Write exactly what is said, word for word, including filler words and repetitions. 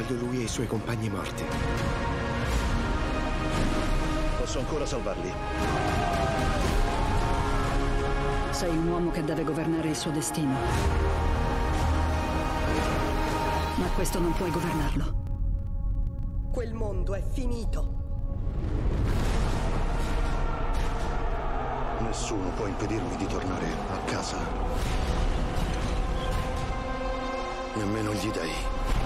Vedo lui e i suoi compagni morti. Posso ancora salvarli. Sei un uomo che deve governare il suo destino. Ma questo non puoi governarlo. Quel mondo è finito. Nessuno può impedirmi di tornare a casa. Nemmeno gli dei.